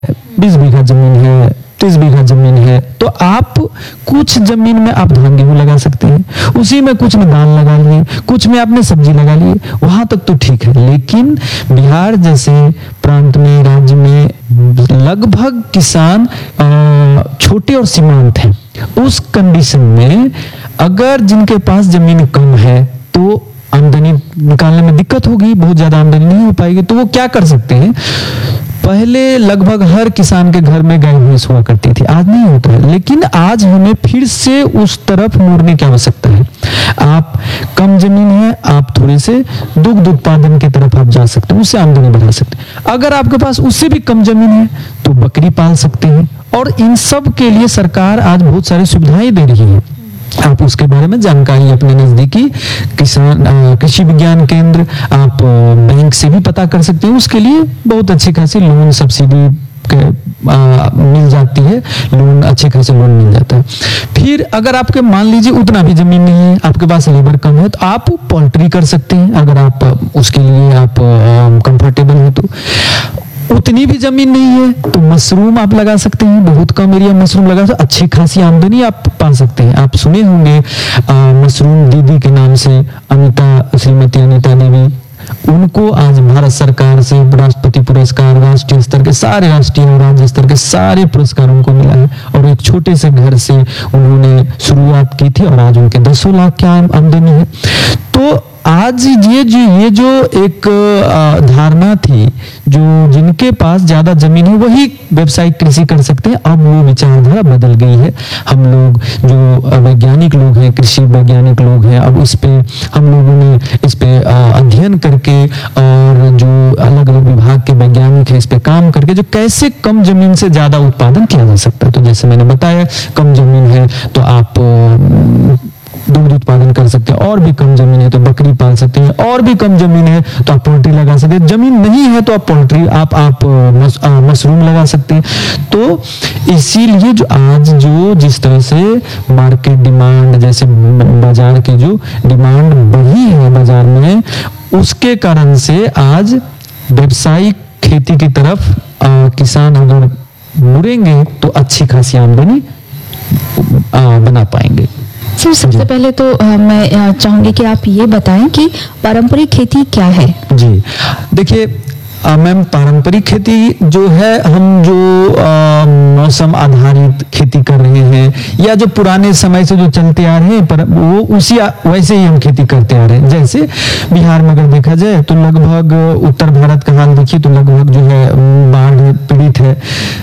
20 बीघा जमीन है, 30 बीघा जमीन है, तो आप कुछ जमीन में आप धान गेहूं लगा सकते हैं, उसी में कुछ में दाल लगा लिए, कुछ में आपने सब्जी लगा लिए, वहां तक तो ठीक है। लेकिन बिहार जैसे प्रांत में, राज्य में लगभग किसान छोटे और सीमांत हैं। उस कंडीशन में अगर जिनके पास जमीन कम है तो आमदनी निकालने में दिक्कत होगी, बहुत ज्यादा आमदनी नहीं हो पाएगी। तो वो क्या कर सकते हैं, पहले लगभग हर किसान के घर में गाय भैंस हुआ करती थी, आज नहीं होता है। लेकिन आज हमें फिर से उस तरफ मुड़ने की आवश्यकता है। आप कम जमीन है, आप थोड़े से दुग्ध उत्पादन की तरफ आप जा सकते हैं, उससे आमदनी बढ़ा सकते हैं। अगर आपके पास उससे भी कम जमीन है तो बकरी पाल सकते हैं। और इन सब के लिए सरकार आज बहुत सारी सुविधाएं दे रही है। आप उसके बारे में जानकारी अपने नजदीकी किसान कृषि विज्ञान केंद्र, आप बैंक से भी पता कर सकते हैं। उसके लिए बहुत अच्छी खासी लोन सब्सिडी मिल जाती है, लोन अच्छे खासे लोन मिल जाता है। फिर अगर आपके मान लीजिए उतना भी जमीन नहीं है, आपके पास लेबर कम है, तो आप पोल्ट्री कर सकते हैं। अगर आप उसके लिए आप कंफर्टेबल है तो उतनी भी जमीन नहीं है तो मशरूम आप लगा सकते हैं। बहुत कम एरिया मशरूम लगा सकते, अच्छी खासी आमदनी आप पा सकते हैं। आप सुने होंगे मशरूम दीदी के नाम से श्रीमती अनीता देवी, उनको आज भारत सरकार से राष्ट्रपति पुरस्कार, राष्ट्रीय स्तर के सारे, राष्ट्रीय और राज्य स्तर के सारे पुरस्कार उनको मिला है। और एक छोटे से घर से उन्होंने शुरुआत की थी और आज उनके 10 लाख की आमदनी है। तो आज ये जो एक धारणा थी, जो जिनके पास ज्यादा जमीन है वही व्यावसायिक कृषि कर सकते हैं, अब वो विचारधारा बदल गई है। हम लोग जो वैज्ञानिक लोग हैं, कृषि वैज्ञानिक लोग हैं, अब इस पे हम लोगों ने इस पे अध्ययन करके और जो अलग अलग विभाग के वैज्ञानिक हैं इस पे काम करके जो कैसे कम जमीन से ज्यादा उत्पादन किया जा सकता है। तो जैसे मैंने बताया, कम जमीन है तो आप दुग्ध उत्पादन कर सकते हैं, और भी कम जमीन है तो बकरी पाल सकते हैं, और भी कम जमीन है तो आप पोल्ट्री लगा सकते हैं। जमीन नहीं है तो आप पोल्ट्री आप मशरूम लगा सकते हैं। तो इसीलिए जो आज जो जिस तरह से मार्केट डिमांड, जैसे बाजार की जो डिमांड बढ़ी है बाजार में, उसके कारण से आज व्यावसायिक खेती की तरफ किसान अगर मुड़ेंगे तो अच्छी खासी आमदनी बना पाएंगे। सर, सबसे पहले तो मैं चाहूंगी कि आप ये बताएं कि पारंपरिक खेती क्या है। जी देखिए मैम, पारंपरिक खेती जो है, हम जो मौसम आधारित खेती कर रहे हैं या जो पुराने समय से जो चलते आ रहे हैं, पर वो उसी वैसे ही हम खेती करते आ रहे हैं। जैसे बिहार में अगर देखा जाए तो लगभग उत्तर भारत का हाल देखिए तो लगभग जो है बाढ़ पीड़ित है।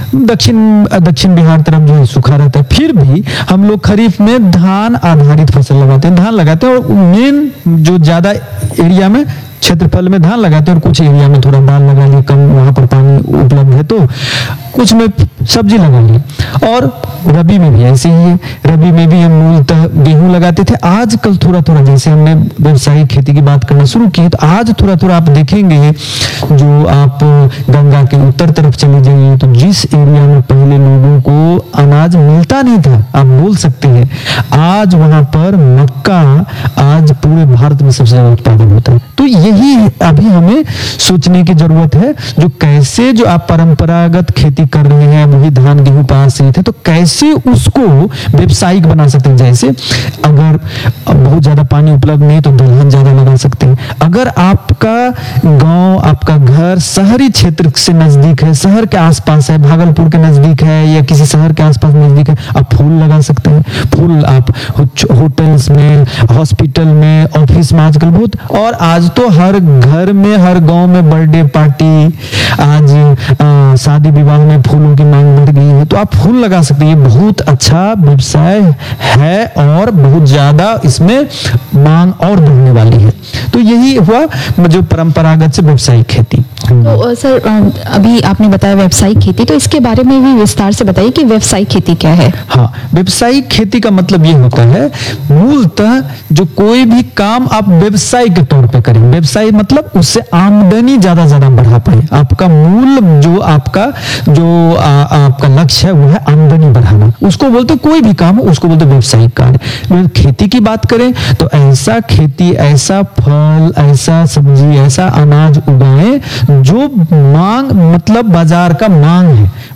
दक्षिण बिहार तरफ जो है सूखा रहता है। फिर भी हम लोग खरीफ में धान आधारित फसल लगाते हैं, धान लगाते हैं, और मेन जो ज्यादा एरिया में क्षेत्रफल में धान लगाते हैं और कुछ एरिया में थोड़ा दाल लगा लिए, कम वहां पर पानी उपलब्ध है तो कुछ में सब्जी लगा ली। और रबी में भी ऐसे ही है, रबी में भी हम मूलतः गेहूं लगाते थे। आजकल थोड़ा थोड़ा जैसे हमने व्यवसायिक खेती की बात करना शुरू की, तो आज थोड़ा थोड़ा आप देखेंगे, जो आप गंगा के उत्तर तरफ चले जाइए तो जिस एरिया में पहले लोगों को अनाज मिलता नहीं था, आप बोल सकते हैं, आज वहां पर मक्का आज पूरे भारत में सबसे ज्यादा उत्पादन होता है। तो यही अभी हमें सोचने की जरूरत है, जो कैसे जो आप परंपरागत खेती कर रहे हैं, वही धान गेहूं पास रहे थे, तो कैसे उसको व्यावसायिक बना सकते हैं। जैसे अगर बहुत ज्यादा पानी उपलब्ध नहीं तो दलहन ज्यादा लगा सकते हैं। अगर आपका गांव, आपका घर शहरी क्षेत्र से नजदीक है, शहर के आसपास है, भागलपुर के नजदीक है या किसी शहर के आसपास नजदीक है, आप फूल लगा सकते हैं। फूल आप होटल्स में, हॉस्पिटल में, ऑफिस में आजकल बहुत, और आज तो हर घर में, हर गांव में बर्थडे पार्टी, आज शादी विवाह में फूलों की मांग बढ़ गई है, तो आप फूल लगा सकते हैं। ये बहुत अच्छा व्यवसाय है और बहुत ज्यादा इसमें मांग और बढ़ने वाली है। तो यही हुआ जो परंपरागत से व्यवसायिक खेती। तो सर, अभी आपने बताया व्यवसायिक खेती, तो इसके बारे में भी विस्तार से बताइए कि व्यवसायिक खेती क्या है। हाँ, व्यवसायिक खेती का मतलब ये होता है मूलतः जो कोई भी काम आप व्यवसाय के तौर पे करें। व्यवसाय मतलब उससे आमदनी ज्यादा बढ़ा पाए। आपका मूल जो आपका लक्ष्य है वो है आमदनी बढ़ाना, उसको बोलते कोई भी काम, उसको बोलते व्यवसायिक कार्य। खेती की बात करें तो ऐसा खेती, ऐसा फल, ऐसा सब्जी, ऐसा अनाज उगाएं जो मांग मतलब बाजार का मांग है,